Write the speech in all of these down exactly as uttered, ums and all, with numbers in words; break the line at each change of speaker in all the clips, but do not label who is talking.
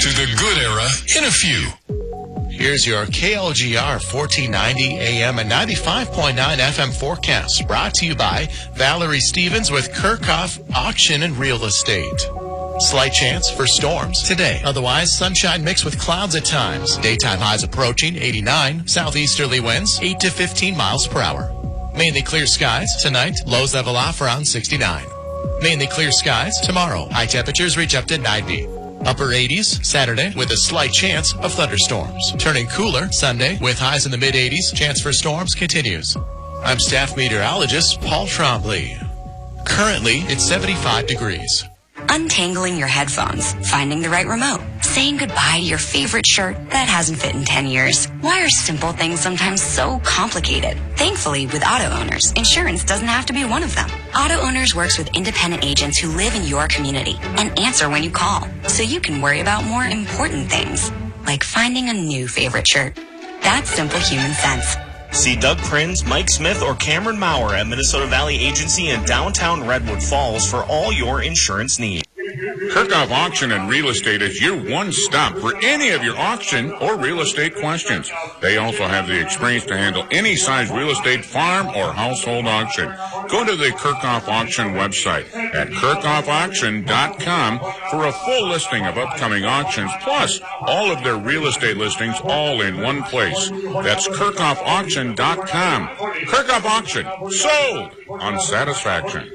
to the good era in a few.
Here's your K L G R fourteen ninety A M and ninety-five point nine F M forecast, brought to you by Valerie Stevens with Kirchhoff Auction and Real Estate. Slight chance for storms today. Otherwise, sunshine mixed with clouds at times. Daytime highs approaching eighty-nine. Southeasterly winds eight to fifteen miles per hour. Mainly clear skies tonight. Lows level off around sixty-nine. Mainly clear skies tomorrow. High temperatures reach up to ninety. Upper eighties Saturday with a slight chance of thunderstorms. Turning cooler Sunday with highs in the mid eighties. Chance for storms continues. I'm staff meteorologist Paul Trombley. Currently, it's seventy-five degrees.
Untangling your headphones, finding the right remote, saying goodbye to your favorite shirt that hasn't fit in ten years. Why are simple things sometimes so complicated? Thankfully, with auto owners, insurance doesn't have to be one of them. Auto Owners works with independent agents who live in your community and answer when you call, so you can worry about more important things, like finding a new favorite shirt. That's simple human sense.
See Doug Prins, Mike Smith, or Cameron Maurer at Minnesota Valley Agency in downtown Redwood Falls for all your insurance needs.
Kirchhoff Auction and Real Estate is your one stop for any of your auction or real estate questions. They also have the experience to handle any size real estate, farm, or household auction. Go to the Kirchhoff Auction website at kirchhoff auction dot com for a full listing of upcoming auctions, plus all of their real estate listings all in one place. That's kirchhoff auction dot com. Kirchhoff Auction, sold on satisfaction.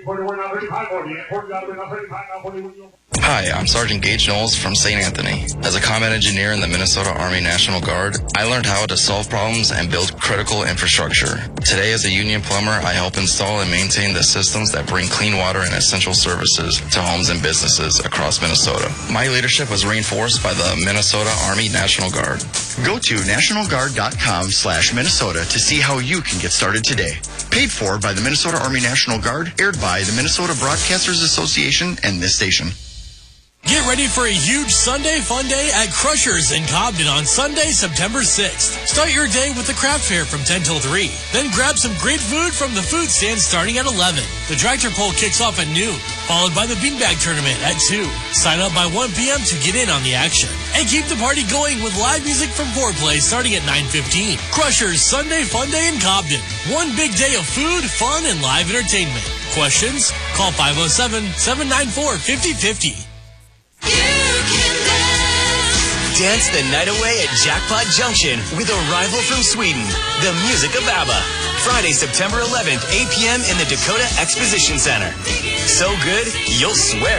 Hi, I'm Sergeant Gage Knowles from Saint Anthony. As a combat engineer in the Minnesota Army National Guard, I learned how to solve problems and build critical infrastructure. Today, as a union plumber, I help install and maintain the systems that bring clean water and essential services to homes and businesses across Minnesota. My leadership was reinforced by the Minnesota Army National Guard.
Go to national guard dot com slash Minnesota to see how you can get started today. Paid for by the Minnesota Army National Guard, aired by the Minnesota Broadcasters Association and this station.
Get ready for a huge Sunday fun day at Crushers in Cobden on Sunday, September sixth. Start your day with the craft fair from ten till three. Then grab some great food from the food stand starting at eleven. The tractor pull kicks off at noon, followed by the beanbag tournament at two. Sign up by one p.m. to get in on the action. And keep the party going with live music from Foreplay starting at nine fifteen. Crushers Sunday Fun Day in Cobden. One big day of food, fun, and live entertainment. Questions? Call five oh seven, seven nine four, five oh five oh.
Dance the night away at Jackpot Junction with a rival from Sweden, the music of ABBA. Friday, September eleventh, eight p.m. in the Dakota Exposition Center. So good, you'll swear